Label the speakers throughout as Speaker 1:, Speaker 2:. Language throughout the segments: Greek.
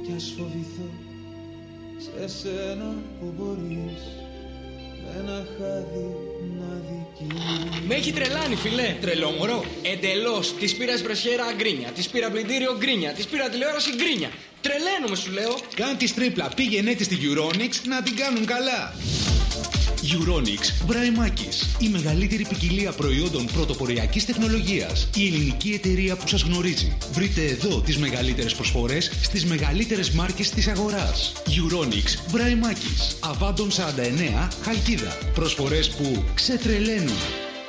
Speaker 1: κι ας φοβηθώ σε σένα που μπορείς με ένα χάδι να δικείς.
Speaker 2: Με έχει τρελάνει, φιλέ.
Speaker 3: Τρελό μωρό.
Speaker 2: Εντελώς. Της πήρα εσπρεσιέρα γκρίνια, της πήρα πλυντήριο γκρίνια, της πήρα τηλεόραση γκρίνια. Τρελαίνομαι, σου λέω.
Speaker 3: Κάν τη τρίπλα, πήγαινε τη στη Euronics να την κάνουν καλά. Euronics Μπραϊμάκης. Η μεγαλύτερη ποικιλία προϊόντων πρωτοποριακής τεχνολογίας. Η ελληνική εταιρεία που σας γνωρίζει. Βρείτε εδώ τις μεγαλύτερες προσφορές στις μεγαλύτερες μάρκες της αγοράς. Euronics Μπραϊμάκης. Αβάντων 49, Χαλκίδα. Προσφορές που ξετρελαίνουν.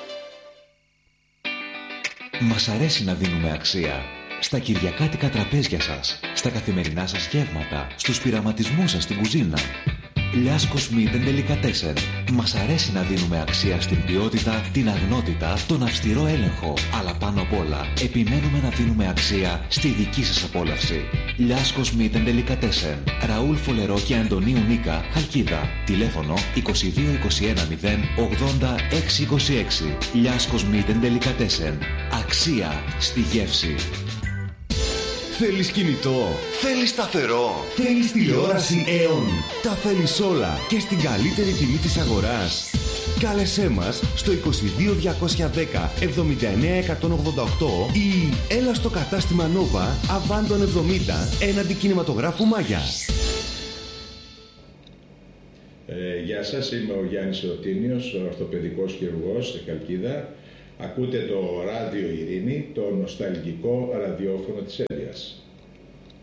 Speaker 4: Μας αρέσει να δίνουμε αξία στα κυριακάτικα τραπέζια σας, στα καθημερινά σας γεύματα, στους πειραματισμούς σας στην κουζίνα. Λιάσκος Meat and Delicatessen. Μας αρέσει να δίνουμε αξία στην ποιότητα, την αγνότητα, τον αυστηρό έλεγχο. Αλλά πάνω απ' όλα, επιμένουμε να δίνουμε αξία στη δική σας απόλαυση. Λιάσκος Meat and Delicatessen. Ραούλ Φολερό και Αντωνίου Νίκα, Χαλκίδα. Τηλέφωνο 2221 080 626. Λιάσκος Meat and Delicatessen. Αξία στη γεύση.
Speaker 5: Θέλεις κινητό, θέλεις σταθερό, θέλεις τηλεόραση Aeon. Τα θέλεις όλα και στην καλύτερη τιμή της αγοράς. Κάλεσέ μας στο 22210 79188 ή έλα στο κατάστημα Nova Αβάντων 70 έναντι κινηματογράφου Μάγια.
Speaker 6: Γεια σας, είμαι ο Γιάννης Ρωτίνιος, ο ορθοπαιδικός χειρουργός στη Χαλκίδα. Ακούτε το Ράδιο Ειρήνη, το νοσταλγικό ραδιόφωνο της Έλιας.